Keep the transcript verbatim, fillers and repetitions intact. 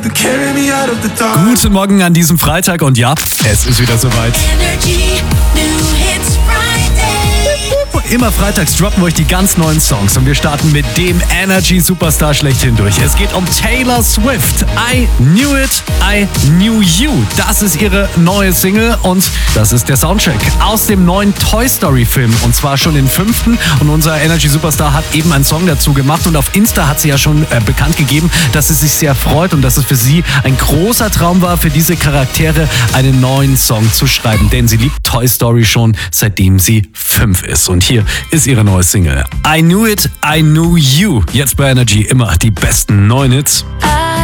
Guten Morgen an diesem Freitag und ja, es ist wieder soweit. Energy New Hits Friday. Immer freitags droppen wir euch die ganz neuen Songs und wir starten mit dem Energy-Superstar schlechthin durch. Es geht um Taylor Swift. I Knew It, I Knew You. Das ist ihre neue Single und das ist der Soundtrack aus dem neuen Toy Story-Film und zwar schon den fünften. Und unser Energy-Superstar hat eben einen Song dazu gemacht und auf Insta hat sie ja schon äh, bekannt gegeben, dass sie sich sehr freut und dass es für sie ein großer Traum war, für diese Charaktere einen neuen Song zu schreiben. Denn sie liebt Toy Story schon, seitdem sie fünf ist. Und hier ist ihre neue Single. I Knew It, I Knew You. Jetzt bei Energy immer die besten neuen Hits. I